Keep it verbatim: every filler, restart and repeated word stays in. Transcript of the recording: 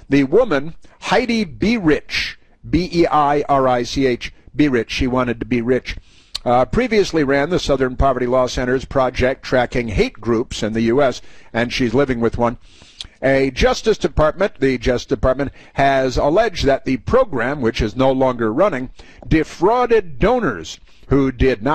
The woman, Heidi Beirich, B E I R I C H, Beirich, she wanted to be rich, uh, previously ran the Southern Poverty Law Center's project tracking hate groups in the U S, and she's living with one. A Justice Department, the Justice Department, has alleged that the program, which is no longer running, defrauded donors who did not